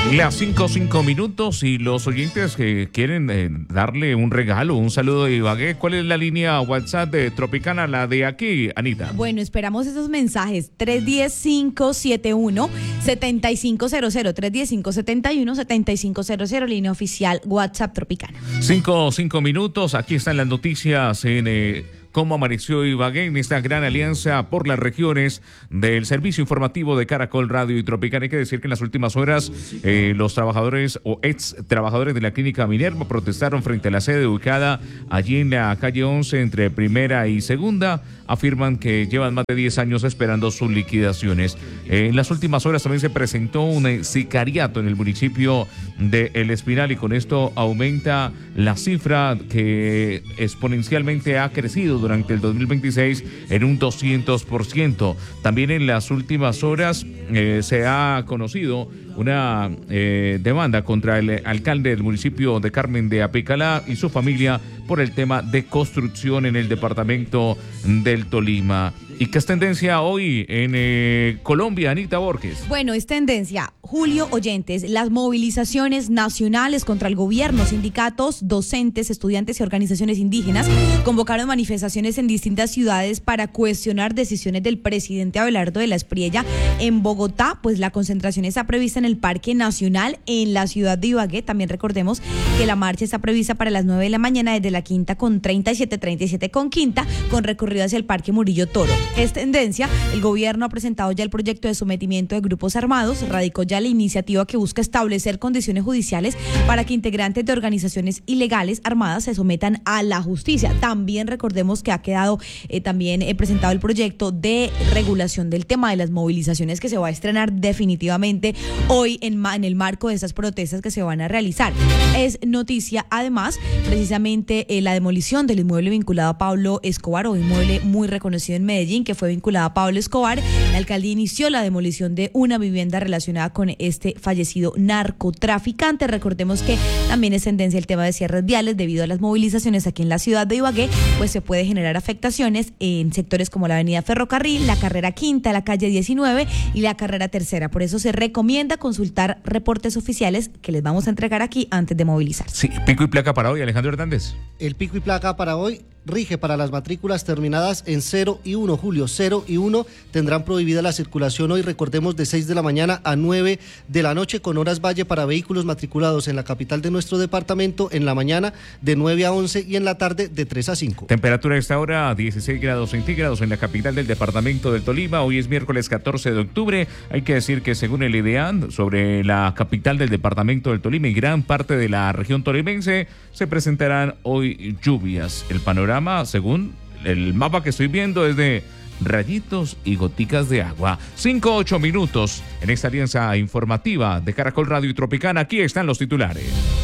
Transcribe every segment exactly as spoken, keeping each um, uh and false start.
Las cinco, cinco minutos y los oyentes que quieren eh, darle un regalo, un saludo de Ibagué. ¿Cuál es la línea WhatsApp de Tropicana, la de aquí, Anita? Bueno, esperamos esos mensajes. tres uno cero, cinco siete uno, siete cinco cero cero, tres uno cero, cinco siete uno, siete cinco cero cero, línea oficial WhatsApp Tropicana. Cinco, cinco minutos, aquí están las noticias en... Eh, cómo amaneció Ibagué en esta gran alianza por las regiones del servicio informativo de Caracol Radio y Tropicana. Hay que decir que en las últimas horas eh, los trabajadores o ex trabajadores de la clínica Minerva protestaron frente a la sede ubicada allí en la calle once entre primera y segunda. Afirman que llevan más de diez años esperando sus liquidaciones. Eh, en las últimas horas también se presentó un eh, sicariato en el municipio de El Espinal y con esto aumenta la cifra que exponencialmente ha crecido durante el dos mil veintiséis en un doscientos por ciento. También en las últimas horas eh, se ha conocido una eh, demanda contra el alcalde del municipio de Carmen de Apicalá y su familia por el tema de construcción en el departamento del Tolima. ¿Y qué es tendencia hoy en eh, Colombia, Anita Borges? Bueno, es tendencia. Julio, oyentes, las movilizaciones nacionales contra el gobierno, sindicatos, docentes, estudiantes y organizaciones indígenas convocaron manifestaciones en distintas ciudades para cuestionar decisiones del presidente Abelardo de la Espriella. En Bogotá, pues la concentración está prevista en el Parque Nacional. En la ciudad de Ibagué, también recordemos que la marcha está prevista para las nueve de la mañana desde la Quinta con treinta y siete, treinta y siete con Quinta, con recorrido hacia el Parque Murillo Toro. Es tendencia, el gobierno ha presentado ya el proyecto de sometimiento de grupos armados, radicó ya la iniciativa que busca establecer condiciones judiciales para que integrantes de organizaciones ilegales armadas se sometan a la justicia. También recordemos que ha quedado eh, también eh, presentado el proyecto de regulación del tema de las movilizaciones que se va a estrenar definitivamente hoy en, en el marco de estas protestas que se van a realizar. Es noticia además precisamente eh, la demolición del inmueble vinculado a Pablo Escobar, o inmueble muy reconocido en Medellín que fue vinculado a Pablo Escobar. La alcaldía inició la demolición de una vivienda relacionada con este fallecido narcotraficante. Recordemos que también es tendencia el tema de cierres viales debido a las movilizaciones aquí en la ciudad de Ibagué, pues se puede generar afectaciones en sectores como la avenida Ferrocarril, la carrera quinta, la calle diecinueve y la carrera tercera. Por eso se recomienda consultar reportes oficiales que les vamos a entregar aquí antes de movilizarse. Sí, pico y placa para hoy, Alejandro Hernández. El pico y placa para hoy rige para las matrículas terminadas en cero y uno, Julio. cero y uno tendrán prohibida la circulación hoy, recordemos, de seis de la mañana a nueve de la noche, con horas valle para vehículos matriculados en la capital de nuestro departamento en la mañana de nueve a once y en la tarde de tres a cinco. Temperatura a esta hora dieciséis grados centígrados en la capital del departamento del Tolima. Hoy es miércoles catorce de octubre. Hay que decir que según el IDEAN, sobre la capital del departamento del Tolima y gran parte de la región tolimense, se presentarán hoy lluvias. El panorama, según el mapa que estoy viendo, es de rayitos y goticas de agua. Cinco, ocho minutos en esta alianza informativa de Caracol Radio y Tropicana. Aquí están los titulares.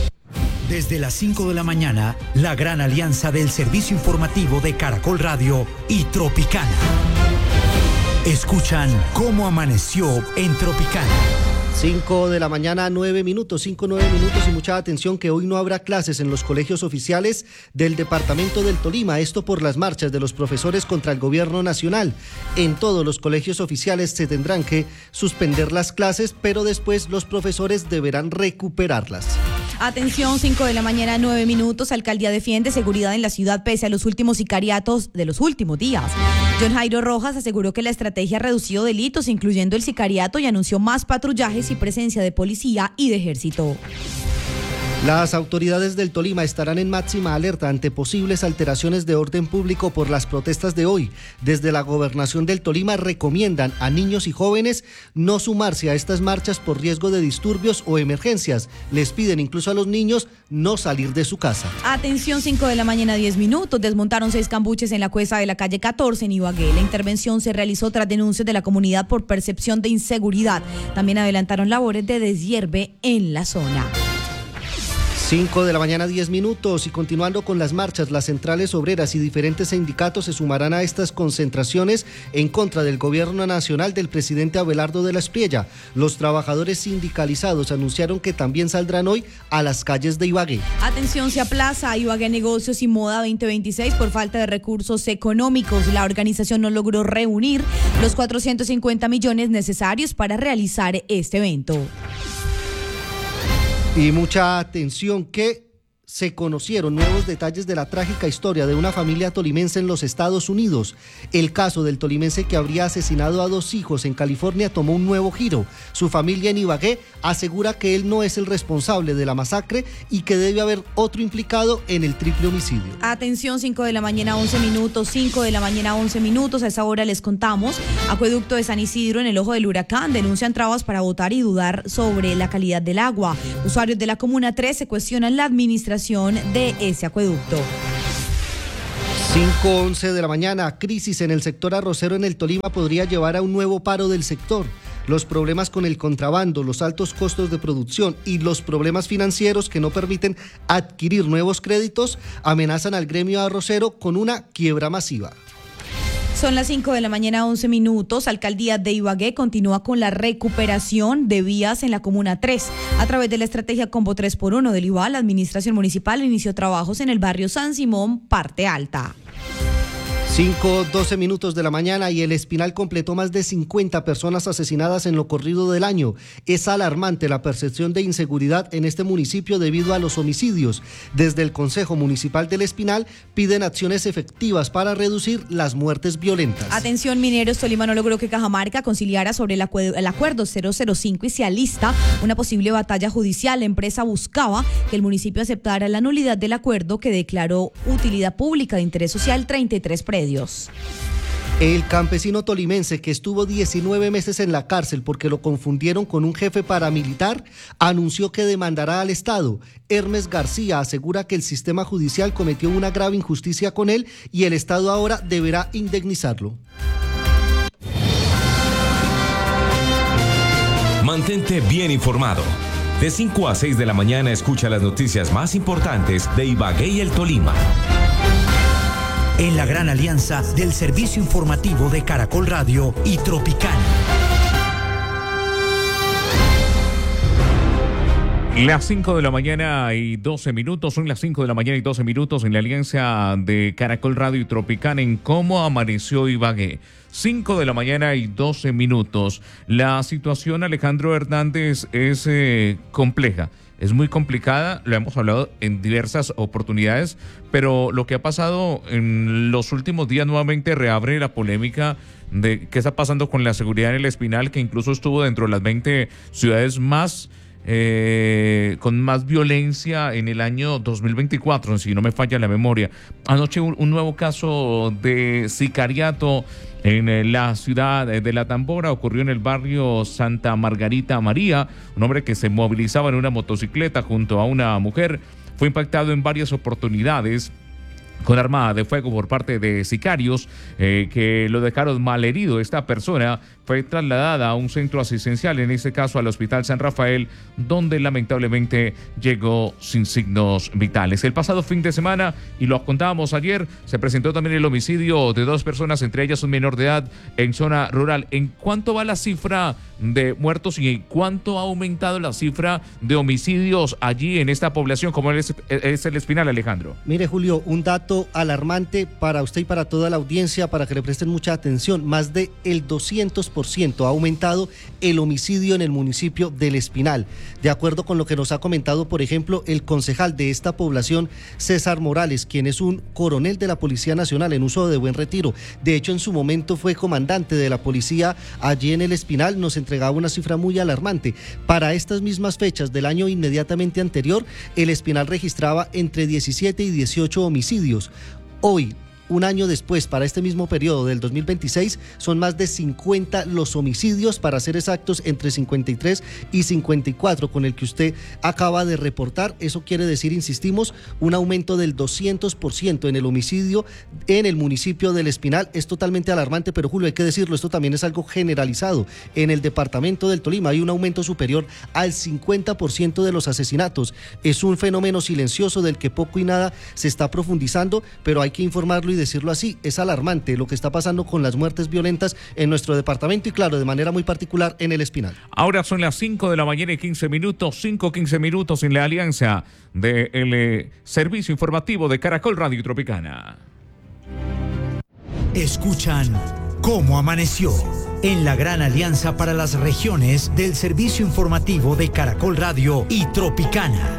Desde las cinco de la mañana, la gran alianza del servicio informativo de Caracol Radio y Tropicana. Escuchan cómo amaneció en Tropicana. cinco de la mañana, nueve minutos, cinco, nueve minutos y mucha atención que hoy no habrá clases en los colegios oficiales del departamento del Tolima, esto por las marchas de los profesores contra el gobierno nacional. En todos los colegios oficiales se tendrán que suspender las clases, pero después los profesores deberán recuperarlas. Atención, cinco de la mañana, nueve minutos. Alcaldía defiende seguridad en la ciudad pese a los últimos sicariatos de los últimos días. John Jairo Rojas aseguró que la estrategia ha reducido delitos, incluyendo el sicariato, y anunció más patrullajes y presencia de policía y de ejército. Las autoridades del Tolima estarán en máxima alerta ante posibles alteraciones de orden público por las protestas de hoy. Desde la gobernación del Tolima recomiendan a niños y jóvenes no sumarse a estas marchas por riesgo de disturbios o emergencias. Les piden incluso a los niños no salir de su casa. Atención, cinco de la mañana, diez minutos. Desmontaron seis cambuches en la cuesta de la calle catorce en Ibagué. La intervención se realizó tras denuncias de la comunidad por percepción de inseguridad. También adelantaron labores de deshierve en la zona. cinco de la mañana, diez minutos, y continuando con las marchas, las centrales obreras y diferentes sindicatos se sumarán a estas concentraciones en contra del gobierno nacional del presidente Abelardo de la Espriella. Los trabajadores sindicalizados anunciaron que también saldrán hoy a las calles de Ibagué. Atención, se aplaza Ibagué Negocios y Moda veinte veintiséis por falta de recursos económicos. La organización no logró reunir los cuatrocientos cincuenta millones necesarios para realizar este evento. Y mucha atención que se conocieron nuevos detalles de la trágica historia de una familia tolimense en los Estados Unidos. El caso del tolimense que habría asesinado a dos hijos en California tomó un nuevo giro. Su familia en Ibagué asegura que él no es el responsable de la masacre y que debe haber otro implicado en el triple homicidio. Atención, cinco de la mañana, once minutos, cinco de la mañana, once minutos. A esa hora les contamos. Acueducto de San Isidro, en el ojo del huracán, denuncian trabas para votar y dudar sobre la calidad del agua. Usuarios de la Comuna tres se cuestionan la administración de ese acueducto. cinco once de la mañana, crisis en el sector arrocero en el Tolima podría llevar a un nuevo paro del sector. Los problemas con el contrabando, los altos costos de producción y los problemas financieros que no permiten adquirir nuevos créditos amenazan al gremio arrocero con una quiebra masiva. Son las cinco de la mañana, once minutos. Alcaldía de Ibagué continúa con la recuperación de vías en la Comuna tres. A través de la estrategia Combo tres por uno del I V A, la Administración Municipal inició trabajos en el barrio San Simón, Parte Alta. cinco doce minutos de la mañana y el Espinal completó más de cincuenta personas asesinadas en lo corrido del año. Es alarmante la percepción de inseguridad en este municipio debido a los homicidios. Desde el Consejo Municipal del Espinal piden acciones efectivas para reducir las muertes violentas. Atención, Mineros, Tolima no logró que Cajamarca conciliara sobre el, acuerdo, el acuerdo cero cero cinco y se alista una posible batalla judicial. La empresa buscaba que el municipio aceptara la nulidad del acuerdo que declaró utilidad pública de interés social treinta y tres predios. El campesino tolimense que estuvo diecinueve meses en la cárcel porque lo confundieron con un jefe paramilitar anunció que demandará al Estado. Hermes García asegura que el sistema judicial cometió una grave injusticia con él y el Estado ahora deberá indemnizarlo. Mantente bien informado. De cinco a seis de la mañana escucha las noticias más importantes de Ibagué y el Tolima. En la gran alianza del servicio informativo de Caracol Radio y Tropicana. Las cinco de la mañana y doce minutos, son las cinco de la mañana y doce minutos en la alianza de Caracol Radio y Tropicana en Cómo Amaneció Ibagué. cinco de la mañana y doce minutos. La situación, Alejandro Hernández, es eh, compleja. Es muy complicada, lo hemos hablado en diversas oportunidades, pero lo que ha pasado en los últimos días nuevamente reabre la polémica de qué está pasando con la seguridad en el Espinal, que incluso estuvo dentro de las veinte ciudades más eh, con más violencia en el año dos mil veinticuatro, si no me falla la memoria. Anoche un, un nuevo caso de sicariato en la ciudad de La Tambora ocurrió en el barrio Santa Margarita María. Un hombre que se movilizaba en una motocicleta junto a una mujer fue impactado en varias oportunidades con arma de fuego por parte de sicarios eh, que lo dejaron malherido. Esta persona fue trasladada a un centro asistencial, en este caso al Hospital San Rafael, donde lamentablemente llegó sin signos vitales. El pasado fin de semana, y lo contábamos ayer, se presentó también el homicidio de dos personas, entre ellas un menor de edad, en zona rural. ¿En cuánto va la cifra de muertos y en cuánto ha aumentado la cifra de homicidios allí en esta población, como es, es el Espinal, Alejandro? Mire, Julio, un dato alarmante para usted y para toda la audiencia, para que le presten mucha atención. Más de el doscientos por ciento ha aumentado el homicidio en el municipio del Espinal. De acuerdo con lo que nos ha comentado, por ejemplo, el concejal de esta población, César Morales, quien es un coronel de la Policía Nacional en uso de Buen Retiro. De hecho, en su momento fue comandante de la policía allí en el Espinal, nos entregaba una cifra muy alarmante. Para estas mismas fechas del año inmediatamente anterior, el Espinal registraba entre diecisiete y dieciocho homicidios. Hoy, un año después, para este mismo periodo del dos mil veintiséis, son más de cincuenta los homicidios, para ser exactos, entre cincuenta y tres y cincuenta y cuatro, con el que usted acaba de reportar. Eso quiere decir, insistimos, un aumento del doscientos por ciento en el homicidio en el municipio del Espinal. Es totalmente alarmante, pero Julio, hay que decirlo, esto también es algo generalizado. En el departamento del Tolima hay un aumento superior al cincuenta por ciento de los asesinatos. Es un fenómeno silencioso del que poco y nada se está profundizando, pero hay que informarlo y decirlo así. Es alarmante lo que está pasando con las muertes violentas en nuestro departamento y, claro, de manera muy particular en el Espinal. Ahora son las cinco de la mañana y quince minutos, cinco quince minutos en la alianza del eh, servicio informativo de Caracol Radio Tropicana. Escuchan ¿Cómo amaneció? En la gran alianza para las regiones del servicio informativo de Caracol Radio y Tropicana.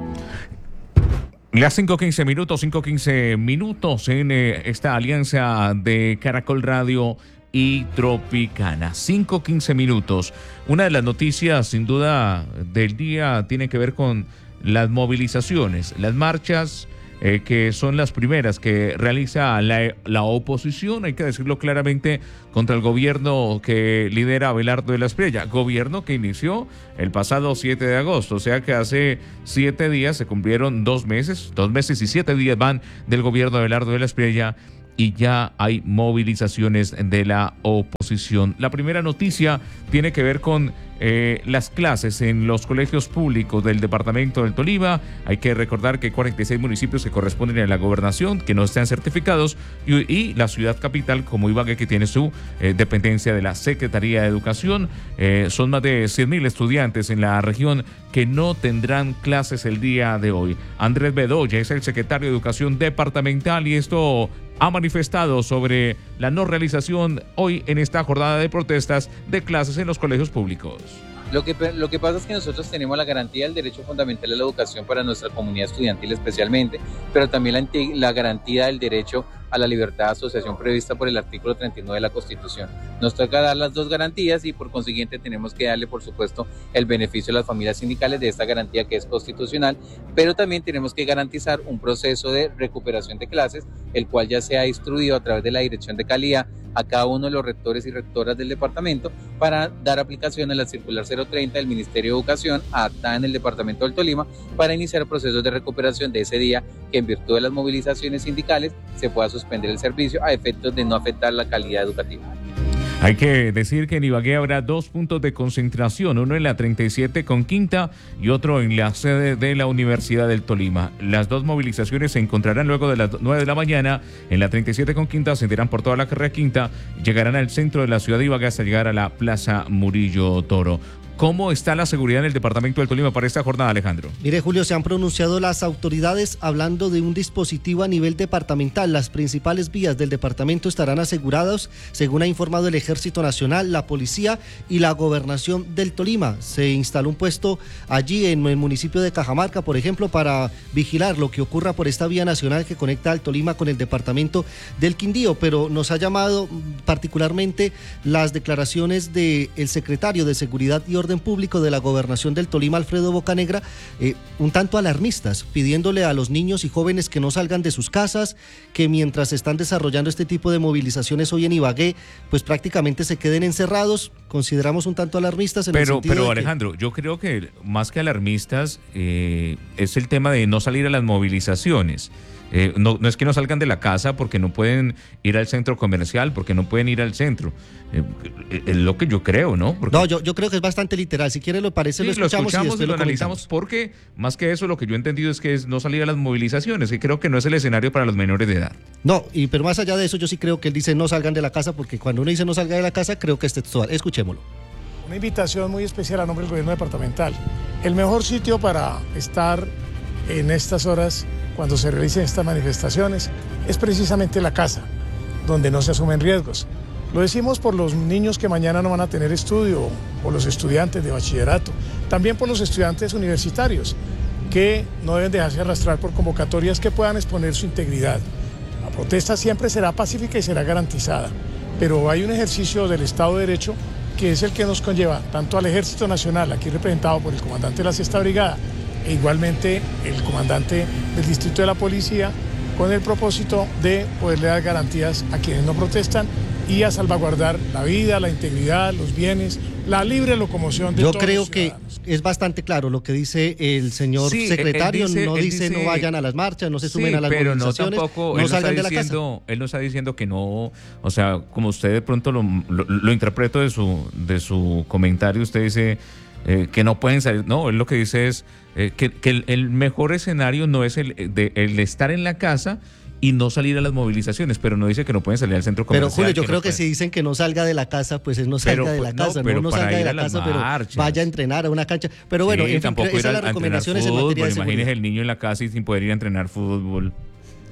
Las cinco quince minutos, cinco quince minutos en eh, esta alianza de Caracol Radio y Tropicana. cinco quince minutos. Una de las noticias, sin duda, del día tiene que ver con las movilizaciones, las marchas, eh, que son las primeras que realiza la, la oposición, hay que decirlo claramente, contra el gobierno que lidera Abelardo de la Espriella. Gobierno que inició el pasado siete de agosto, o sea que hace siete días se cumplieron dos meses, dos meses y siete días van del gobierno de Abelardo de la Espriella, y ya hay movilizaciones de la oposición. La primera noticia tiene que ver con eh, las clases en los colegios públicos del departamento del Tolima. Hay que recordar que hay cuarenta y seis municipios que corresponden a la gobernación, que no están certificados, y, y la ciudad capital, como Ibagué, que tiene su eh, dependencia de la Secretaría de Educación. Eh, son más de cien mil estudiantes en la región que no tendrán clases el día de hoy. Andrés Bedoya es el secretario de Educación departamental y esto ha manifestado sobre la no realización hoy en esta jornada de protestas de clases en los colegios públicos. Lo que, lo que pasa es que nosotros tenemos la garantía del derecho fundamental a la educación para nuestra comunidad estudiantil especialmente, pero también la, la garantía del derecho a la libertad de asociación prevista por el artículo treinta y nueve de la Constitución. Nos toca dar las dos garantías y por consiguiente tenemos que darle, por supuesto, el beneficio a las familias sindicales de esta garantía que es constitucional, pero también tenemos que garantizar un proceso de recuperación de clases, el cual ya se ha instruido a través de la Dirección de Calidad a cada uno de los rectores y rectoras del departamento para dar aplicación a la circular cero treinta del Ministerio de Educación adaptada en el departamento del Tolima para iniciar procesos de recuperación de ese día que en virtud de las movilizaciones sindicales se pueda suspender el servicio a efectos de no afectar la calidad educativa. Hay que decir que en Ibagué habrá dos puntos de concentración, uno en la treinta y siete con Quinta y otro en la sede de la Universidad del Tolima. Las dos movilizaciones se encontrarán luego de las nueve de la mañana en la treinta y siete con Quinta, ascenderán por toda la carrera Quinta y llegarán al centro de la ciudad de Ibagué hasta llegar a la Plaza Murillo Toro. ¿Cómo está la seguridad en el departamento del Tolima para esta jornada, Alejandro? Mire, Julio, se han pronunciado las autoridades hablando de un dispositivo a nivel departamental. Las principales vías del departamento estarán aseguradas, según ha informado el Ejército Nacional, la Policía y la Gobernación del Tolima. Se instaló un puesto allí en el municipio de Cajamarca, por ejemplo, para vigilar lo que ocurra por esta vía nacional que conecta al Tolima con el departamento del Quindío. Pero nos ha llamado particularmente las declaraciones del secretario de Seguridad y Orden Público de la Gobernación del Tolima, Alfredo Bocanegra, eh, un tanto alarmistas, pidiéndole a los niños y jóvenes que no salgan de sus casas, que mientras se están desarrollando este tipo de movilizaciones hoy en Ibagué, pues prácticamente se queden encerrados. Consideramos un tanto alarmistas en pero, el sentido Pero de Alejandro, que... yo creo que más que alarmistas eh, es el tema de no salir a las movilizaciones. Eh, no, no es que no salgan de la casa porque no pueden ir al centro comercial, porque no pueden ir al centro. Eh, es lo que yo creo, ¿no? Porque... No, yo, yo creo que es bastante literal. Si quiere lo parece, sí, lo escuchamos, lo escuchamos y después y lo, lo analizamos, porque más que eso lo que yo he entendido es que es no salir a las movilizaciones, y creo que no es el escenario para los menores de edad. No, y pero más allá de eso, yo sí creo que él dice no salgan de la casa, porque cuando uno dice no salga de la casa, creo que es textual. Escuchémoslo. Una invitación muy especial a nombre del gobierno departamental. El mejor sitio para estar en estas horas, cuando se realicen estas manifestaciones, es precisamente la casa, donde no se asumen riesgos. Lo decimos por los niños que mañana no van a tener estudio, por los estudiantes de bachillerato, también por los estudiantes universitarios, que no deben dejarse arrastrar por convocatorias que puedan exponer su integridad. La protesta siempre será pacífica y será garantizada, pero hay un ejercicio del Estado de Derecho que es el que nos conlleva tanto al Ejército Nacional, aquí representado por el comandante de la Sexta Brigada, e igualmente el comandante del Distrito de la Policía, con el propósito de poderle dar garantías a quienes no protestan y a salvaguardar la vida, la integridad, los bienes, la libre locomoción de Yo todos creo los que ciudadanos. Es bastante claro lo que dice el señor Sí, secretario. él dice, no él dice, dice no vayan a las marchas, no se sumen sí, a las pero movilizaciones, no, tampoco, no él salgan no está de la diciendo, casa. Él no está diciendo que no, o sea, como usted de pronto lo, lo, lo interpreto de su, de su comentario, usted dice eh, que no pueden salir. No, él lo que dice es eh, que, que el, el mejor escenario no es el de el estar en la casa y no salir a las movilizaciones, pero no dice que no pueden salir al centro comercial. Pero Julio, yo que creo no que pueden. si dicen que no salga de la casa, pues él no salga Pero, de la no, casa, no, pero no para salga de ir a la las casa, pero marchas. vaya a entrenar a una cancha. Pero bueno, Sí, en fin, tampoco esa ir es a- la a entrenar recomendación en fútbol, materia de seguridad. imagínese el niño en la casa y sin poder ir a entrenar fútbol.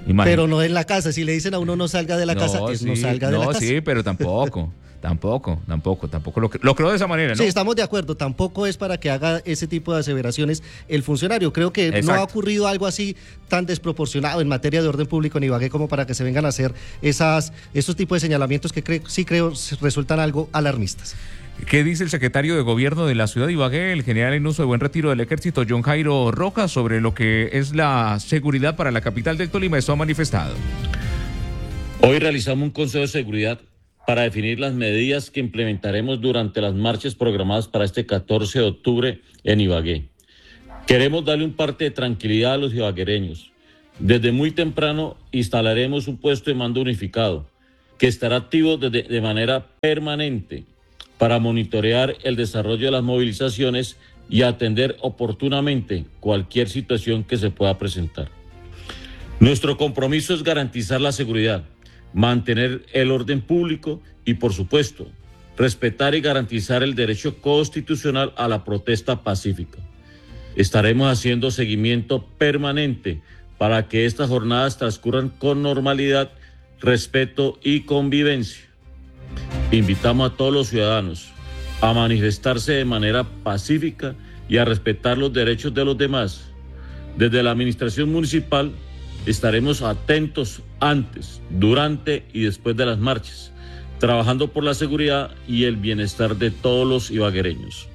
Imagínate. Pero no en la casa. Si le dicen a uno no salga de la no, casa, es sí, no salga de no, la casa. sí, pero tampoco, tampoco, tampoco, tampoco lo, lo creo de esa manera, ¿no? Sí, estamos de acuerdo. Tampoco es para que haga ese tipo de aseveraciones el funcionario. Creo que Exacto. no ha ocurrido algo así tan desproporcionado en materia de orden público en Ibagué como para que se vengan a hacer esas, esos tipos de señalamientos que cre- sí creo resultan algo alarmistas. ¿Qué dice el secretario de Gobierno de la ciudad de Ibagué, el general en uso de buen retiro del ejército, John Jairo Rojas, sobre lo que es la seguridad para la capital del Tolima? Esto ha manifestado. Hoy realizamos un consejo de seguridad para definir las medidas que implementaremos durante las marchas programadas para este catorce de octubre en Ibagué. Queremos darle un parte de tranquilidad a los ibaguereños. Desde muy temprano instalaremos un puesto de mando unificado que estará activo de, de manera permanente para monitorear el desarrollo de las movilizaciones y atender oportunamente cualquier situación que se pueda presentar. Nuestro compromiso es garantizar la seguridad, mantener el orden público y, por supuesto, respetar y garantizar el derecho constitucional a la protesta pacífica. Estaremos haciendo seguimiento permanente para que estas jornadas transcurran con normalidad, respeto y convivencia. Invitamos a todos los ciudadanos a manifestarse de manera pacífica y a respetar los derechos de los demás. Desde la administración municipal estaremos atentos antes, durante y después de las marchas, trabajando por la seguridad y el bienestar de todos los ibaguereños.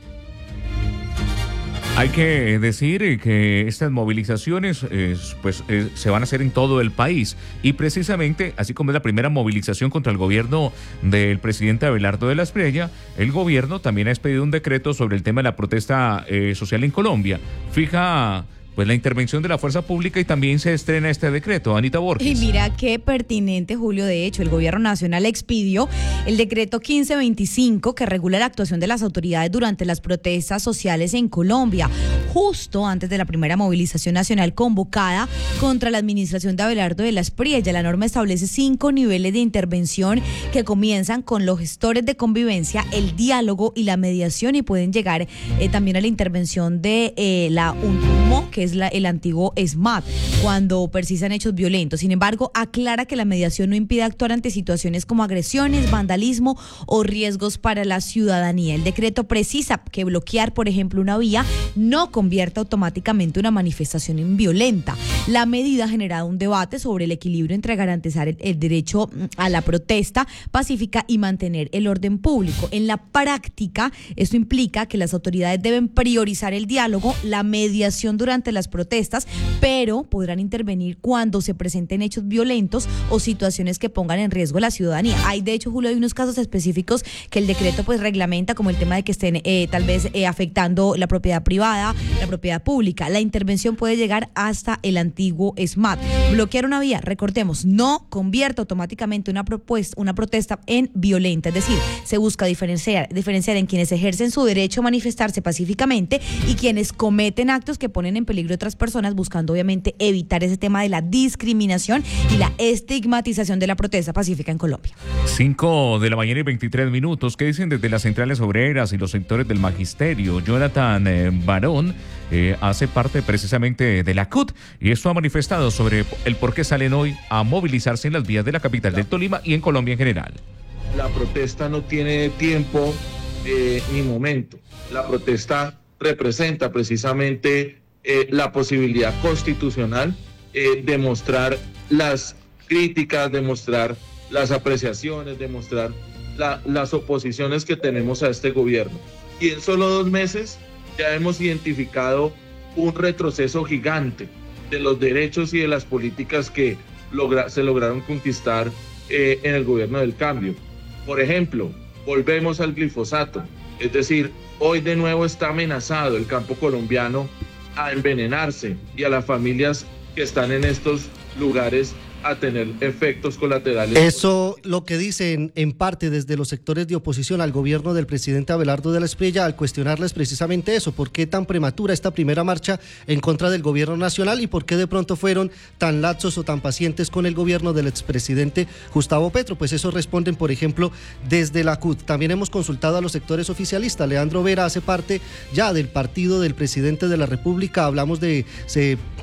Hay que decir que estas movilizaciones eh, pues, eh, se van a hacer en todo el país y precisamente, así como es la primera movilización contra el gobierno del presidente Abelardo de la Espriella, el gobierno también ha expedido un decreto sobre el tema de la protesta eh, social en Colombia. Fija pues la intervención de la fuerza pública y también se estrena este decreto. Anita Borges. Y mira qué pertinente, Julio. De hecho, el gobierno nacional expidió el decreto quince veinticinco que regula la actuación de las autoridades durante las protestas sociales en Colombia, justo antes de la primera movilización nacional convocada contra la administración de Abelardo de la Espriella. La norma establece cinco niveles de intervención que comienzan con los gestores de convivencia, el diálogo y la mediación, y pueden llegar eh, también a la intervención de eh, la UNTUMO, que es La, el antiguo SMAT, cuando persistan hechos violentos. Sin embargo, aclara que la mediación no impide actuar ante situaciones como agresiones, vandalismo o riesgos para la ciudadanía. El decreto precisa que bloquear, por ejemplo, una vía no convierte automáticamente una manifestación en violenta. La medida ha generado un debate sobre el equilibrio entre garantizar el, el derecho a la protesta pacífica y mantener el orden público. En la práctica, esto implica que las autoridades deben priorizar el diálogo, la mediación durante la las protestas, pero podrán intervenir cuando se presenten hechos violentos o situaciones que pongan en riesgo a la ciudadanía. Hay, de hecho, Julio, hay unos casos específicos que el decreto pues reglamenta, como el tema de que estén eh, tal vez eh, afectando la propiedad privada, la propiedad pública. La intervención puede llegar hasta el antiguo SMAT. Bloquear una vía, recordemos, no convierte automáticamente una propuesta, una protesta en violenta. Es decir, se busca diferenciar, diferenciar en quienes ejercen su derecho a manifestarse pacíficamente y quienes cometen actos que ponen en peligro de otras personas, buscando obviamente evitar ese tema de la discriminación y la estigmatización de la protesta pacífica en Colombia. cinco de la mañana y veintitrés minutos. ¿Qué dicen desde las centrales obreras y los sectores del magisterio? Jonathan eh, Barón eh, hace parte precisamente de la C U T y esto ha manifestado sobre el por qué salen hoy a movilizarse en las vías de la capital del Tolima y en Colombia en general. La protesta no tiene tiempo eh, ni momento. La protesta representa precisamente Eh, la posibilidad constitucional eh, de mostrar las críticas, de mostrar las apreciaciones, de mostrar la, las oposiciones que tenemos a este gobierno. Y en solo dos meses ya hemos identificado un retroceso gigante de los derechos y de las políticas que logra, se lograron conquistar eh, en el gobierno del cambio. Por ejemplo, volvemos al glifosato, es decir, hoy de nuevo está amenazado el campo colombiano a envenenarse y a las familias que están en estos lugares a tener efectos colaterales. Eso lo que dicen en parte desde los sectores de oposición al gobierno del presidente Abelardo de la Espriella al cuestionarles precisamente eso, por qué tan prematura esta primera marcha en contra del gobierno nacional y por qué de pronto fueron tan laxos o tan pacientes con el gobierno del expresidente Gustavo Petro. Pues eso responden, por ejemplo, desde la C U T. También hemos consultado a los sectores oficialistas. Leandro Vera hace parte ya del partido del presidente de la República. Hablamos de, se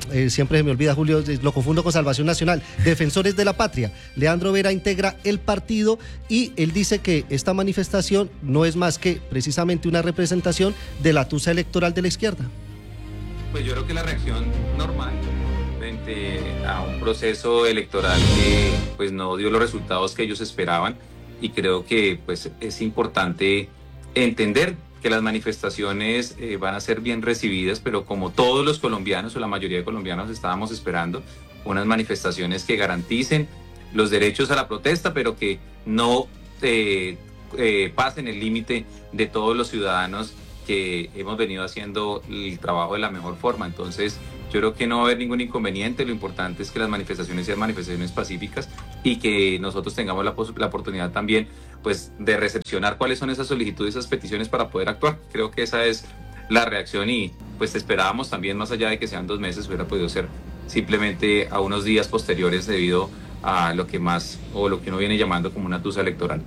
eh, siempre se me olvida, Julio, lo confundo con Salvación Nacional, Defensores de la Patria. Leandro Vera integra el partido y él dice que esta manifestación no es más que precisamente una representación de la tusa electoral de la izquierda. Pues yo creo que la reacción normal frente a un proceso electoral que pues no dio los resultados que ellos esperaban, y creo que pues es importante entender que las manifestaciones eh, van a ser bien recibidas, pero como todos los colombianos o la mayoría de colombianos estábamos esperando unas manifestaciones que garanticen los derechos a la protesta, pero que no eh, eh, pasen el límite de todos los ciudadanos que hemos venido haciendo el trabajo de la mejor forma. Entonces yo creo que no va a haber ningún inconveniente. Lo importante es que las manifestaciones sean manifestaciones pacíficas y que nosotros tengamos la, la oportunidad también pues de recepcionar cuáles son esas solicitudes, esas peticiones para poder actuar. Creo que esa es la reacción y pues esperábamos también, más allá de que sean dos meses, hubiera podido ser simplemente a unos días posteriores debido a lo que más o lo que uno viene llamando como una tusa electoral.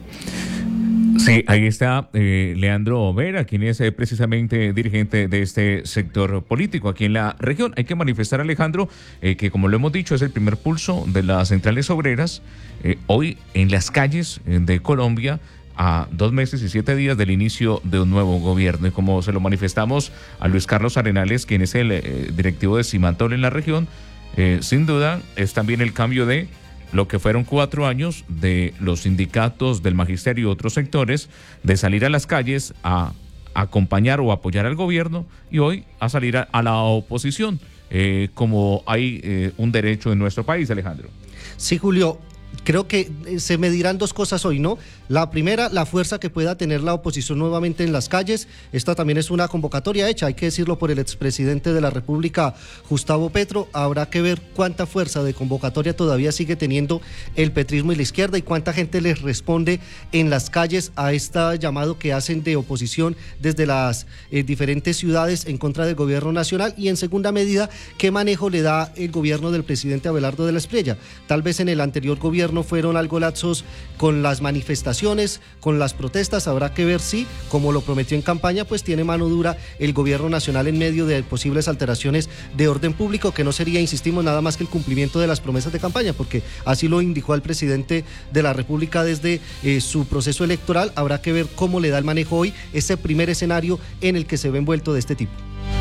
Sí, ahí está eh, Leandro Vera, quien es eh, precisamente dirigente de este sector político aquí en la región. Hay que manifestar, Alejandro, eh, que como lo hemos dicho, es el primer pulso de las centrales obreras eh, hoy en las calles de Colombia, a dos meses y siete días del inicio de un nuevo gobierno. Y como se lo manifestamos a Luis Carlos Arenales, quien es el eh, directivo de Cimantol en la región, eh, sin duda es también el cambio de lo que fueron cuatro años de los sindicatos, del magisterio y otros sectores, de salir a las calles a acompañar o apoyar al gobierno, y hoy a salir a, a la oposición, eh, como hay eh, un derecho en nuestro país, Alejandro. Sí, Julio. Creo que se medirán dos cosas hoy, ¿no? La primera, la fuerza que pueda tener la oposición nuevamente en las calles. Esta también es una convocatoria hecha, hay que decirlo, por el expresidente de la República, Gustavo Petro. Habrá que ver cuánta fuerza de convocatoria todavía sigue teniendo el petrismo y la izquierda y cuánta gente les responde en las calles a este llamado que hacen de oposición desde las eh, diferentes ciudades en contra del gobierno nacional. Y en segunda medida, qué manejo le da el gobierno del presidente Abelardo de la Espriella. Tal vez en el anterior gobierno fueron algo laxos con las manifestaciones, con las protestas. Habrá que ver si, como lo prometió en campaña, pues tiene mano dura el gobierno nacional en medio de posibles alteraciones de orden público, que no sería, insistimos, nada más que el cumplimiento de las promesas de campaña, porque así lo indicó el presidente de la República desde eh, su proceso electoral. Habrá que ver cómo le da el manejo hoy ese primer escenario en el que se ve envuelto de este tipo.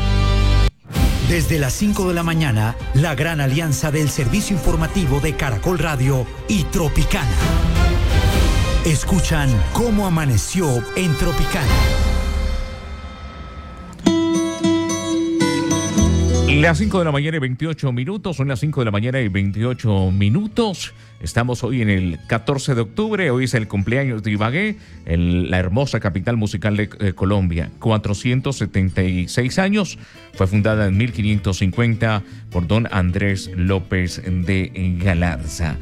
Desde las cinco de la mañana, la gran alianza del servicio informativo de Caracol Radio y Tropicana. Escuchan cómo amaneció en Tropicana. Las cinco de la mañana y veintiocho minutos, son las cinco de la mañana y veintiocho minutos. Estamos hoy en el catorce de octubre, hoy es el cumpleaños de Ibagué, el, la hermosa capital musical de eh, Colombia. cuatrocientos setenta y seis años, fue fundada en mil quinientos cincuenta por don Andrés López de Galarza.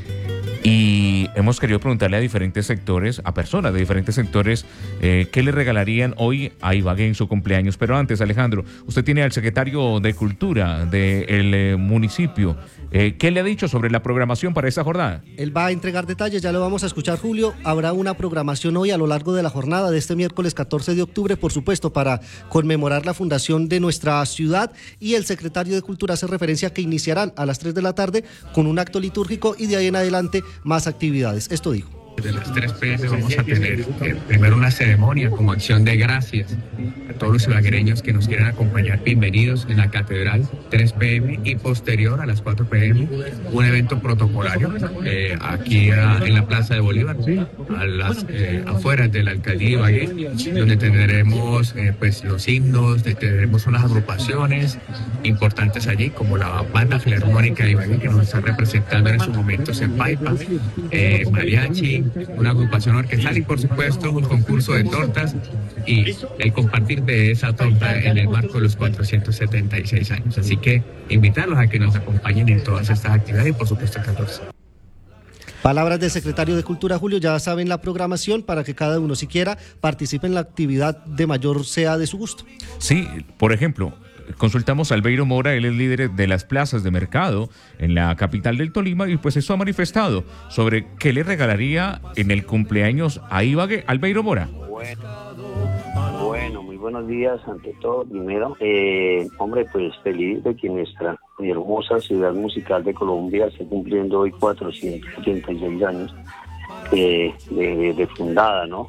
Y hemos querido preguntarle a diferentes sectores, a personas de diferentes sectores, eh, qué le regalarían hoy a Ibagué en su cumpleaños. Pero antes, Alejandro, usted tiene al secretario de Cultura del eh, municipio. Eh, ¿Qué le ha dicho sobre la programación para esta jornada? Él va a entregar detalles, ya lo vamos a escuchar, Julio. Habrá una programación hoy a lo largo de la jornada de este miércoles catorce de octubre, por supuesto, para conmemorar la fundación de nuestra ciudad. Y el secretario de Cultura hace referencia a que iniciarán a las tres de la tarde con un acto litúrgico y de ahí en adelante más actividades. Esto dijo. Desde las tres pe eme vamos a tener eh, primero una ceremonia como acción de gracias a todos los ibaguereños que nos quieran acompañar. Bienvenidos en la Catedral, tres pe eme, y posterior a las cuatro pe eme un evento protocolario eh, aquí a, en la Plaza de Bolívar, a las eh, afueras de la Alcaldía de Ibagué, donde tendremos eh, pues los himnos, tendremos unas agrupaciones importantes allí, como la Banda Filarmónica de Ibagué, que nos está representando en estos momentos en Paipa, eh, mariachi, una agrupación orquestal y por supuesto un concurso de tortas y el compartir de esa torta en el marco de los cuatrocientos setenta y seis años. Así que invitarlos a que nos acompañen en todas estas actividades y por supuesto el catorce. Palabras del secretario de Cultura, Julio. Ya saben la programación para que cada uno, si quiera, participe en la actividad de mayor sea de su gusto. Sí, por ejemplo, consultamos a Albeiro Mora, él es líder de las plazas de mercado en la capital del Tolima y pues eso ha manifestado sobre qué le regalaría en el cumpleaños a Ibagué. Albeiro Mora. Bueno, bueno, muy buenos días. Ante todo, primero, eh, hombre, pues feliz de que nuestra hermosa ciudad musical de Colombia esté cumpliendo hoy cuatrocientos setenta y seis años eh, de, de fundada, ¿no?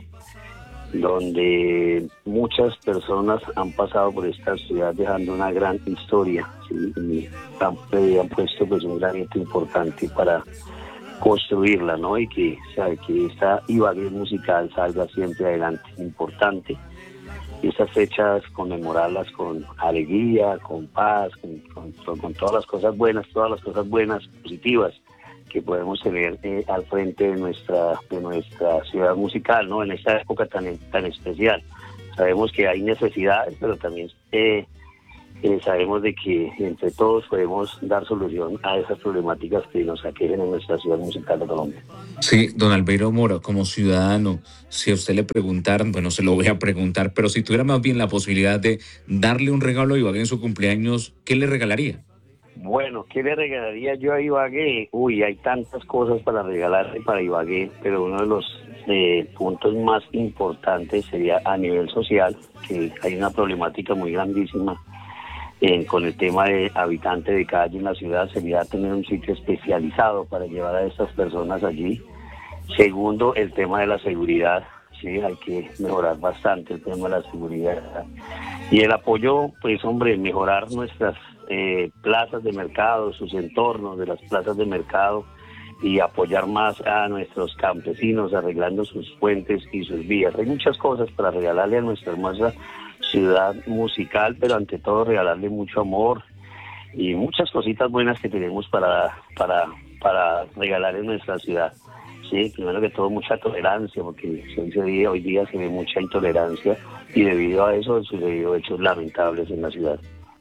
Donde muchas personas han pasado por esta ciudad dejando una gran historia, ¿sí? Y han, eh, han puesto pues un granito importante para construirla, ¿no? Y que, o sea, que esta Ibagué musical salga siempre adelante. Importante estas fechas conmemorarlas con alegría, con paz, con, con, con todas las cosas buenas, todas las cosas buenas, positivas que podemos tener eh, al frente de nuestra de nuestra ciudad musical, ¿no? En esta época tan tan especial. Sabemos que hay necesidades, pero también eh, eh, sabemos de que entre todos podemos dar solución a esas problemáticas que nos aquejen en nuestra ciudad musical de Colombia. Sí, don Albeiro Mora, como ciudadano, si a usted le preguntaran, bueno, se lo voy a preguntar, pero si tuviera más bien la posibilidad de darle un regalo a Ibagué en su cumpleaños, ¿qué le regalaría? Bueno, ¿qué le regalaría yo a Ibagué? Uy, hay tantas cosas para regalarle para Ibagué, pero uno de los eh, puntos más importantes sería a nivel social, que hay una problemática muy grandísima eh, con el tema de habitante de calle en la ciudad, sería tener un sitio especializado para llevar a estas personas allí. Segundo, el tema de la seguridad, sí, hay que mejorar bastante el tema de la seguridad. Y el apoyo, pues hombre, mejorar nuestras eh, plazas de mercado, sus entornos de las plazas de mercado y apoyar más a nuestros campesinos arreglando sus puentes y sus vías. Hay muchas cosas para regalarle a nuestra hermosa ciudad musical, pero ante todo regalarle mucho amor y muchas cositas buenas que tenemos para, para, para regalar en nuestra ciudad. Sí, primero que todo mucha tolerancia, porque hoy día, hoy día se ve mucha intolerancia y debido a eso han sucedido hechos lamentables en la ciudad.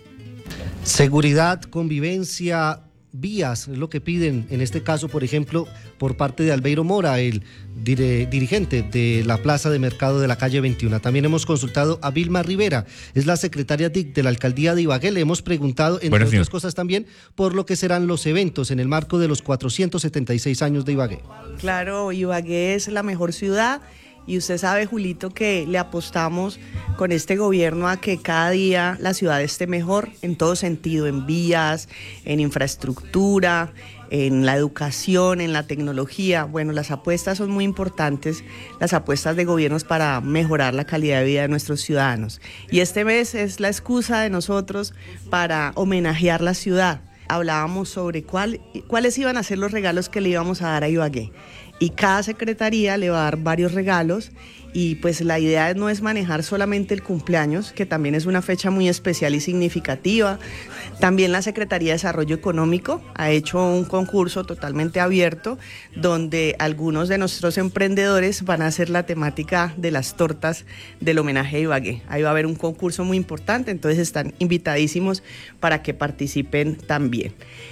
Seguridad, convivencia, vías, es lo que piden en este caso, por ejemplo, por parte de Albeiro Mora, el dire, dirigente de la Plaza de Mercado de la calle veintiuno. También hemos consultado a Vilma Rivera, es la secretaria D I C de la Alcaldía de Ibagué. Le hemos preguntado, entre bueno, otras cosas también, por lo que serán los eventos en el marco de los cuatrocientos setenta y seis años de Ibagué. Claro, Ibagué es la mejor ciudad. Y usted sabe, Julito, que le apostamos con este gobierno a que cada día la ciudad esté mejor en todo sentido, en vías, en infraestructura, en la educación, en la tecnología. Bueno, las apuestas son muy importantes, las apuestas de gobiernos para mejorar la calidad de vida de nuestros ciudadanos. Y este mes es la excusa de nosotros para homenajear la ciudad. Hablábamos sobre cuál, cuáles iban a ser los regalos que le íbamos a dar a Ibagué. Y cada secretaría le va a dar varios regalos y pues la idea no es manejar solamente el cumpleaños, que también es una fecha muy especial y significativa. También la Secretaría de Desarrollo Económico ha hecho un concurso totalmente abierto donde algunos de nuestros emprendedores van a hacer la temática de las tortas del homenaje a Ibagué. Ahí va a haber un concurso muy importante, entonces están invitadísimos para que participen también.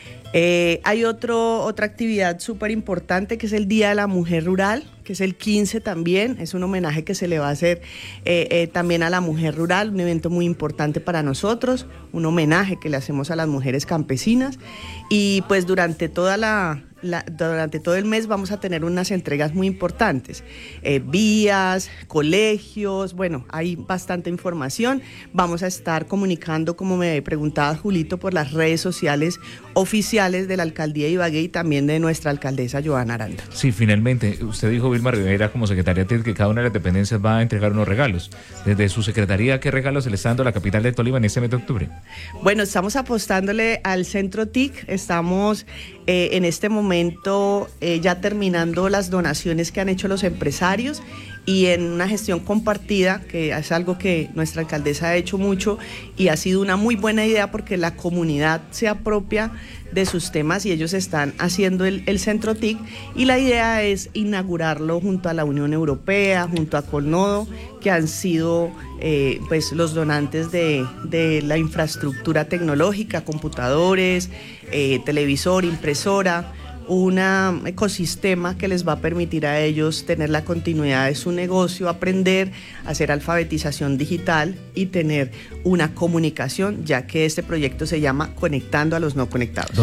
Eh, hay otro, otra actividad súper importante que es el Día de la Mujer Rural, que es el quince también, es un homenaje que se le va a hacer eh, eh, también a la mujer rural, un evento muy importante para nosotros, un homenaje que le hacemos a las mujeres campesinas y pues durante toda la... La, durante todo el mes vamos a tener unas entregas muy importantes, eh, vías, colegios, bueno, hay bastante información. Vamos a estar comunicando, como me preguntaba Julito, por las redes sociales oficiales de la Alcaldía de Ibagué y también de nuestra alcaldesa Joana Aranda. Sí, finalmente, usted dijo, Vilma Rivera, como secretaria, que cada una de las dependencias va a entregar unos regalos. Desde su secretaría, ¿qué regalos se le está dando a la capital de Tolima en este mes de octubre? Bueno, estamos apostándole al Centro T I C, estamos eh, en este momento Eh, ya terminando las donaciones que han hecho los empresarios y en una gestión compartida, que es algo que nuestra alcaldesa ha hecho mucho y ha sido una muy buena idea porque la comunidad se apropia de sus temas y ellos están haciendo el, el Centro T I C y la idea es inaugurarlo junto a la Unión Europea, junto a Colnodo, que han sido eh, pues los donantes de, de la infraestructura tecnológica, computadores, eh, televisor, impresora, un ecosistema que les va a permitir a ellos tener la continuidad de su negocio, aprender, hacer alfabetización digital y tener una comunicación, ya que este proyecto se llama Conectando a los No Conectados.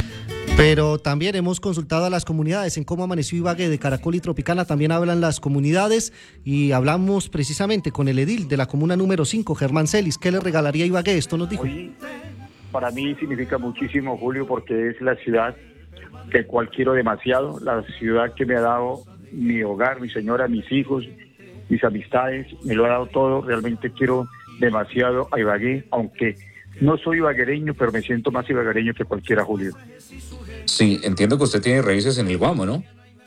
Pero también hemos consultado a las comunidades en cómo amaneció Ibagué. De Caracol y Tropicana también hablan las comunidades y hablamos precisamente con el edil de la comuna número cinco, Germán Celis. ¿Qué le regalaría a Ibagué? Esto nos dijo. Hoy, para mí significa muchísimo, Julio, porque es la ciudad que cual quiero demasiado, la ciudad que me ha dado mi hogar, mi señora, mis hijos, mis amistades, me lo ha dado todo. Realmente quiero demasiado a Ibagué, aunque no soy ibaguereño, pero me siento más ibaguereño que cualquiera, Julio. Sí, entiendo que usted tiene raíces en el Guamo, ¿no?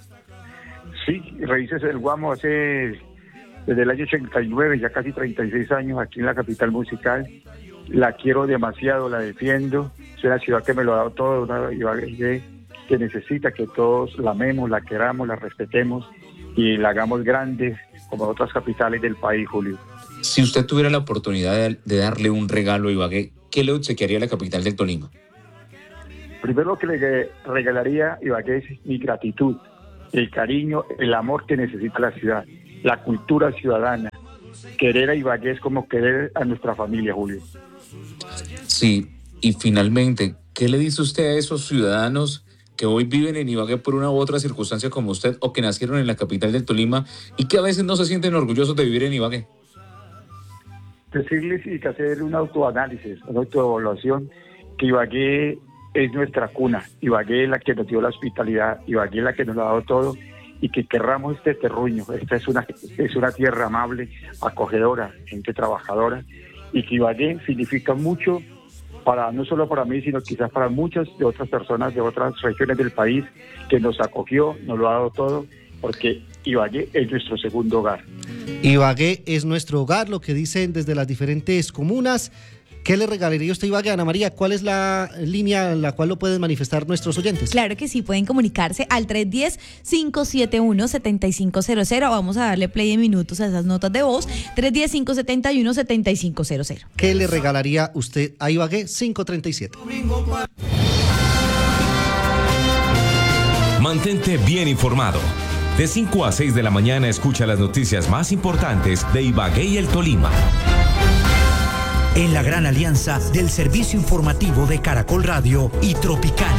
Sí, raíces en el Guamo hace desde el año ochenta y nueve, ya casi treinta y seis años aquí en la capital musical. La quiero demasiado, la defiendo. Es una ciudad que me lo ha dado todo, una Ibagué que necesita que todos la amemos, la queramos, la respetemos y la hagamos grande como otras capitales del país, Julio. Si usted tuviera la oportunidad de, de darle un regalo a Ibagué, ¿qué le obsequiaría a la capital del Tolima? Primero lo que le regalaría a Ibagué es mi gratitud, el cariño, el amor que necesita la ciudad, la cultura ciudadana. Querer a Ibagué es como querer a nuestra familia, Julio. Sí, y finalmente, ¿qué le dice usted a esos ciudadanos que hoy viven en Ibagué por una u otra circunstancia como usted o que nacieron en la capital del Tolima y que a veces no se sienten orgullosos de vivir en Ibagué? Decirles y que hacer un autoanálisis, una autoevaluación, que Ibagué es nuestra cuna, Ibagué es la que nos dio la hospitalidad, Ibagué es la que nos ha dado todo y que querramos este terruño. Esta es una, es una tierra amable, acogedora, gente trabajadora y que Ibagué significa mucho para no solo para mí, sino quizás para muchas de otras personas de otras regiones del país que nos acogió, nos lo ha dado todo, porque Ibagué es nuestro segundo hogar. Ibagué es nuestro hogar, lo que dicen desde las diferentes comunas. ¿Qué le regalaría usted a Ibagué, Ana María? ¿Cuál es la línea en la cual lo pueden manifestar nuestros oyentes? Claro que sí, pueden comunicarse al tres uno cero, cinco siete uno, siete cinco cero cero. Vamos a darle play en minutos a esas notas de voz. tres uno cero, cinco siete uno, siete cinco cero cero. ¿Qué le regalaría usted a Ibagué? cinco treinta y siete. Mantente bien informado. De cinco a seis de la mañana escucha las noticias más importantes de Ibagué y el Tolima. En la gran alianza del servicio informativo de Caracol Radio y Tropicana.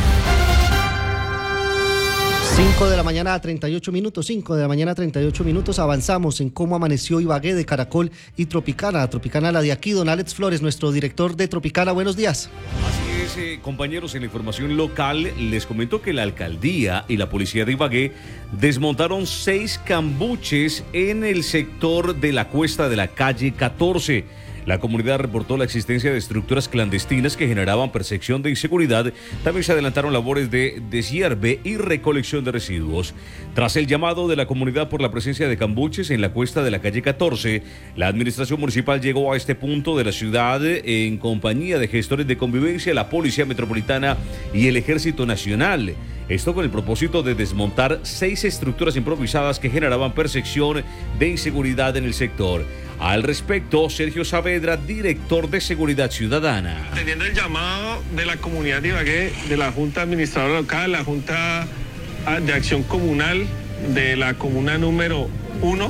cinco de la mañana a treinta y ocho minutos, cinco de la mañana a treinta y ocho minutos, avanzamos en cómo amaneció Ibagué de Caracol y Tropicana. Tropicana, la de aquí, don Alex Flores, nuestro director de Tropicana, buenos días. Así es, eh, compañeros, en la información local les comento que la alcaldía y la policía de Ibagué desmontaron seis cambuches en el sector de la cuesta de la calle catorce. La comunidad reportó la existencia de estructuras clandestinas que generaban percepción de inseguridad. También se adelantaron labores de deshierve y recolección de residuos. Tras el llamado de la comunidad por la presencia de cambuches en la cuesta de la calle catorce, la administración municipal llegó a este punto de la ciudad en compañía de gestores de convivencia, la Policía Metropolitana y el Ejército Nacional. Esto con el propósito de desmontar seis estructuras improvisadas que generaban percepción de inseguridad en el sector. Al respecto, Sergio Saavedra, director de Seguridad Ciudadana. Atendiendo el llamado de la comunidad de Ibagué, de la Junta Administradora Local, la Junta de Acción Comunal de la comuna número uno,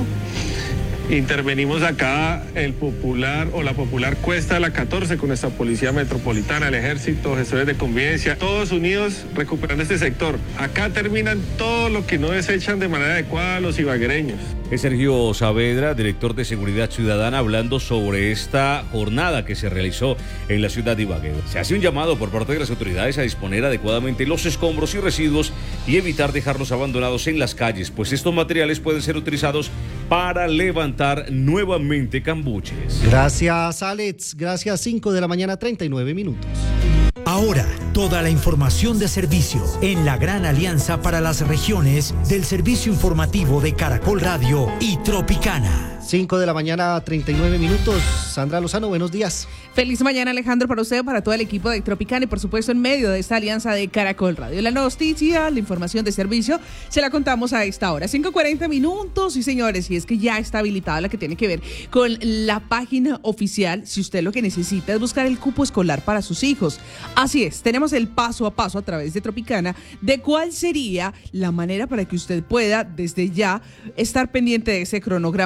intervenimos acá el popular o la popular cuesta de la catorce con nuestra Policía Metropolitana, el Ejército, gestores de convivencia, todos unidos recuperando este sector. Acá terminan todo lo que no desechan de manera adecuada los ibaguereños. Es Sergio Saavedra, director de Seguridad Ciudadana, hablando sobre esta jornada que se realizó en la ciudad de Ibagué. Se hace un llamado por parte de las autoridades a disponer adecuadamente los escombros y residuos y evitar dejarlos abandonados en las calles, pues estos materiales pueden ser utilizados para levantar nuevamente cambuches. Gracias, Alex. Gracias, cinco de la mañana, treinta y nueve minutos. Ahora, toda la información de servicio en la gran alianza para las regiones del servicio informativo de Caracol Radio y Tropicana. cinco de la mañana, treinta y nueve minutos. Sandra Lozano, buenos días. Feliz mañana, Alejandro, para usted, para todo el equipo de Tropicana y por supuesto en medio de esta alianza de Caracol Radio. La noticia, la información de servicio, se la contamos a esta hora. cinco cuarenta minutos, y señores, y es que ya está habilitada la que tiene que ver con la página oficial, si usted lo que necesita es buscar el cupo escolar para sus hijos. Así es, tenemos el paso a paso a través de Tropicana de cuál sería la manera para que usted pueda desde ya estar pendiente de ese cronograma oficial.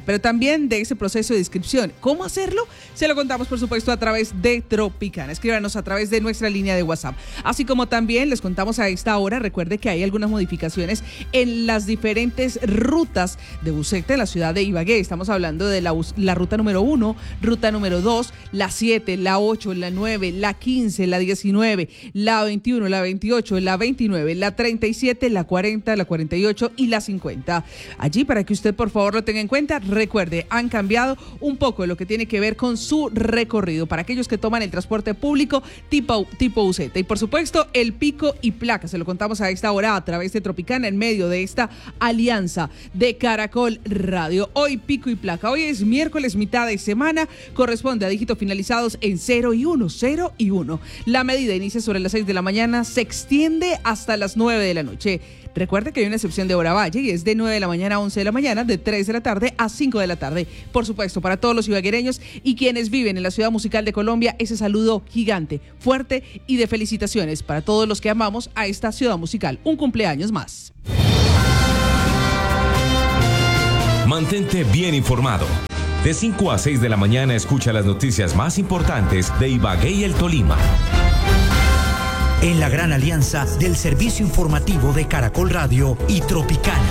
social, pero también de ese proceso de inscripción. ¿Cómo hacerlo? Se lo contamos, por supuesto, a través de Tropicana. Escríbanos a través de nuestra línea de WhatsApp. Así como también les contamos a esta hora, recuerde que hay algunas modificaciones en las diferentes rutas de buseta en la ciudad de Ibagué. Estamos hablando de la, la ruta número uno, ruta número dos, la siete, la ocho, la nueve, la quince, la diecinueve, la veintiuno, la veintiocho, la veintinueve, la treinta y siete, la cuarenta, la cuarenta y ocho y la cincuenta. Allí, para que usted por favor lo tenga en cuenta, recuerde, han cambiado un poco lo que tiene que ver con su recorrido para aquellos que toman el transporte público tipo, tipo buseta. Y por supuesto, el pico y placa, se lo contamos a esta hora a través de Tropicana en medio de esta alianza de Caracol Radio. Hoy pico y placa, hoy es miércoles, mitad de semana, corresponde a dígitos finalizados en cero y uno, cero y uno. La medida inicia sobre las seis de la mañana, se extiende hasta las nueve de la noche. Recuerde que hay una excepción de hora valle y es de nueve de la mañana a once de la mañana, de tres de la tarde a cinco de la tarde. Por supuesto, para todos los ibaguereños y quienes viven en la ciudad musical de Colombia, ese saludo gigante, fuerte y de felicitaciones para todos los que amamos a esta ciudad musical. Un cumpleaños más. Mantente bien informado. De cinco a seis de la mañana escucha las noticias más importantes de Ibagué y el Tolima. En la gran alianza del servicio informativo de Caracol Radio y Tropicana.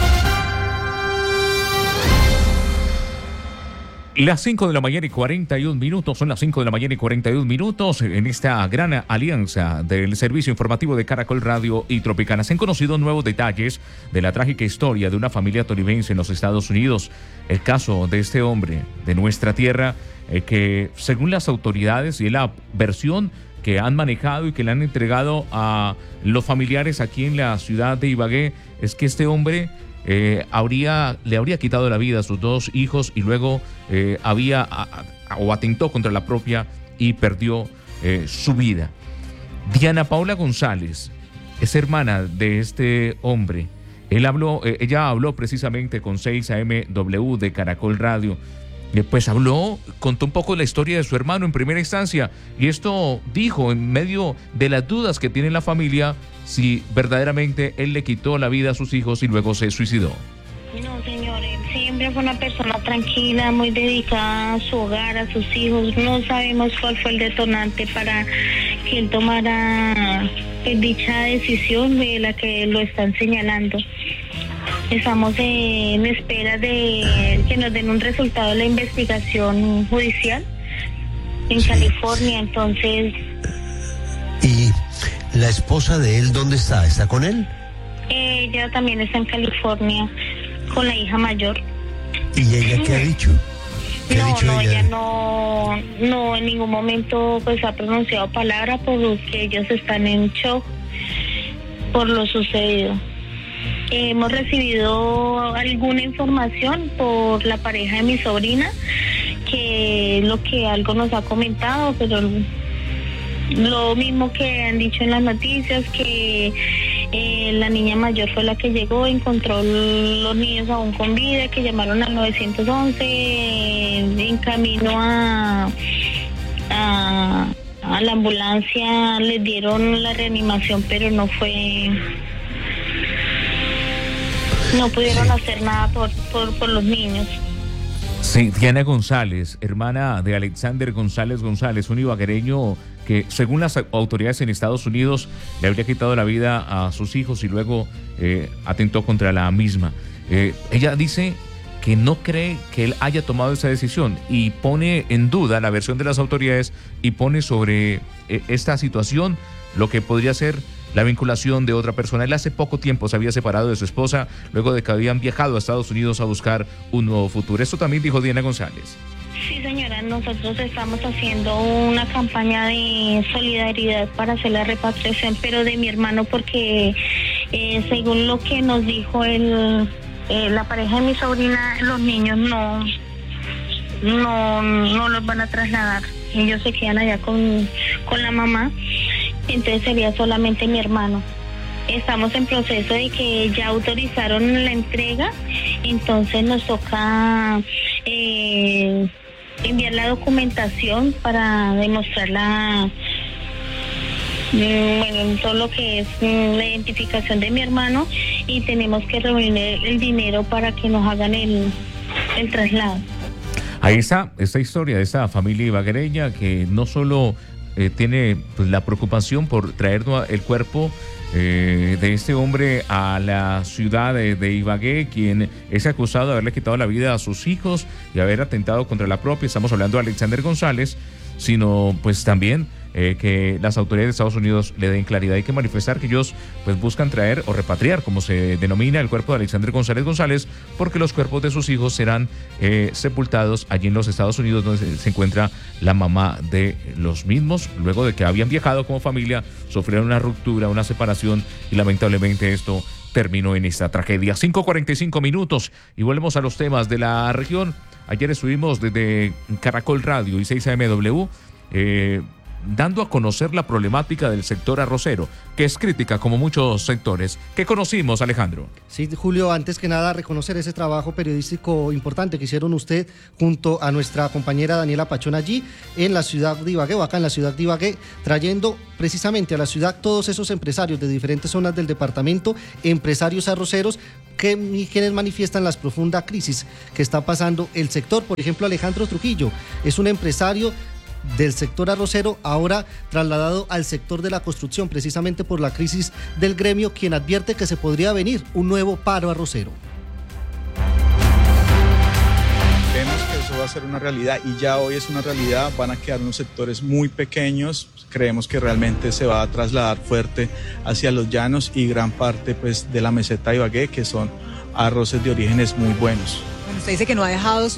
Las cinco de la mañana y cuarenta y un minutos, son las cinco de la mañana y cuarenta y un minutos en esta gran alianza del servicio informativo de Caracol Radio y Tropicana. Se han conocido nuevos detalles de la trágica historia de una familia tolimense en los Estados Unidos. El caso de este hombre de nuestra tierra, eh, que según las autoridades y la versión que han manejado y que le han entregado a los familiares aquí en la ciudad de Ibagué, es que este hombre eh, habría, le habría quitado la vida a sus dos hijos y luego eh, había a, a, o atentó contra la propia y perdió eh, su vida. Diana Paula González es hermana de este hombre. Él habló, eh, ella habló precisamente con seis A M W de Caracol Radio. Pues habló, contó un poco la historia de su hermano en primera instancia y esto dijo en medio de las dudas que tiene la familia si verdaderamente él le quitó la vida a sus hijos y luego se suicidó. No, señor, él siempre fue una persona tranquila, muy dedicada a su hogar, a sus hijos. No sabemos cuál fue el detonante para que él tomara pues, dicha decisión de la que lo están señalando. Estamos en espera de que nos den un resultado de la investigación judicial en California, entonces... ¿Y la esposa de él dónde está? ¿Está con él? Ella también está en California con la hija mayor. ¿Y ella qué ha dicho? ¿Qué no, ha dicho no, ella? ella no, no en ningún momento pues ha pronunciado palabra porque ellos están en shock por lo sucedido. Hemos recibido alguna información por la pareja de mi sobrina, que lo que algo nos ha comentado, pero lo mismo que han dicho en las noticias, que eh, la niña mayor fue la que llegó, encontró los niños aún con vida, que llamaron al nueve once en camino a, a, a la ambulancia, les dieron la reanimación, pero no fue... No pudieron sí. hacer nada por, por, por los niños. Sí, Diana González, hermana de Alexander González González, un ibaguereño que según las autoridades en Estados Unidos le habría quitado la vida a sus hijos y luego eh, atentó contra la misma. Eh, ella dice que no cree que él haya tomado esa decisión y pone en duda la versión de las autoridades y pone sobre eh, esta situación lo que podría ser la vinculación de otra persona. Él hace poco tiempo se había separado de su esposa luego de que habían viajado a Estados Unidos a buscar un nuevo futuro. Esto también dijo Diana González. Sí, señora, nosotros estamos haciendo una campaña de solidaridad para hacer la repatriación, pero de mi hermano, porque eh, según lo que nos dijo el, eh, la pareja de mi sobrina, los niños no, no, no los van a trasladar. Ellos se quedan allá con, con la mamá. Entonces sería solamente mi hermano. Estamos en proceso de que ya autorizaron la entrega, entonces nos toca eh, enviar la documentación para demostrar la, bueno, todo lo que es la identificación de mi hermano, y tenemos que reunir el dinero para que nos hagan el, el traslado. Ahí está esta historia de esta familia ibaguereña que no solo eh, tiene pues, la preocupación por traer el cuerpo eh, de este hombre a la ciudad de, de Ibagué, quien es acusado de haberle quitado la vida a sus hijos y haber atentado contra la propia, estamos hablando de Alexander González, sino pues también eh, que las autoridades de Estados Unidos le den claridad. Hay que manifestar que ellos pues buscan traer o repatriar, como se denomina, el cuerpo de Alexander González González, porque los cuerpos de sus hijos serán eh, sepultados allí en los Estados Unidos, donde se, se encuentra la mamá de los mismos, luego de que habían viajado como familia, sufrieron una ruptura, una separación, y lamentablemente esto terminó en esta tragedia. cinco cuarenta y cinco minutos y volvemos a los temas de la región. Ayer estuvimos desde Caracol Radio y seis A M W eh, dando a conocer la problemática del sector arrocero, que es crítica como muchos sectores. ¿Qué conocimos, Alejandro? Sí, Julio, antes que nada reconocer ese trabajo periodístico importante que hicieron usted junto a nuestra compañera Daniela Pachón allí en la ciudad de Ibagué, o acá en la ciudad de Ibagué, trayendo precisamente a la ciudad todos esos empresarios de diferentes zonas del departamento, empresarios arroceros, que, quienes manifiestan la profunda crisis que está pasando el sector. Por ejemplo, Alejandro Trujillo es un empresario del sector arrocero, ahora trasladado al sector de la construcción, precisamente por la crisis del gremio, quien advierte que se podría venir un nuevo paro arrocero. Vemos que eso va a ser una realidad y ya hoy es una realidad, van a quedar unos sectores muy pequeños, creemos que realmente se va a trasladar fuerte hacia los llanos y gran parte pues de la meseta de Ibagué, que son arroces de orígenes muy buenos. Bueno, usted dice que no ha dejado